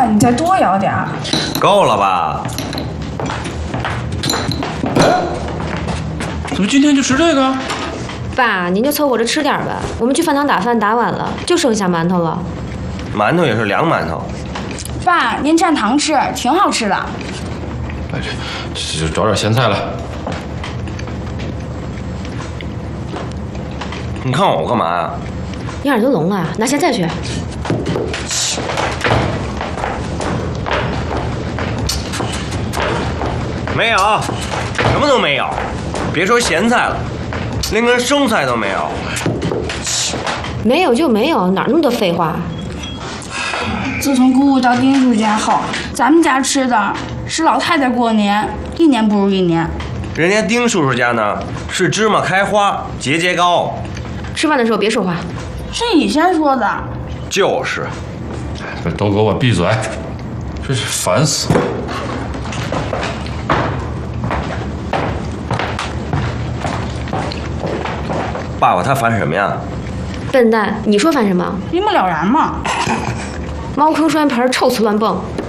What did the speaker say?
了，你再多舀点儿。 够了吧？ 怎么今天就吃这个？ 爸，您就凑合着吃点吧。我们去饭堂打饭打晚了，就剩下馒头了。 馒头也是凉馒头。 爸，您蘸糖吃，挺好吃的。 哎，就找点咸菜来。 你看我干嘛呀？ 你耳朵聋了？拿咸菜去。 没有，什么都没有。别说咸菜了，连根生菜都没有。 没有就没有，哪那么多废话？ 自从姑姑到丁叔家后，咱们家吃的是老太太过年，一年不如一年。 人家丁叔叔家呢是芝麻开花，节节高。 吃饭的时候别说话。 是你先说的。 就是。 都给我闭嘴！真是烦死了。 爸爸他烦什么呀？ 笨蛋，你说烦什么？ 一目了然嘛。 猫坑拴盆，臭瓷乱蹦。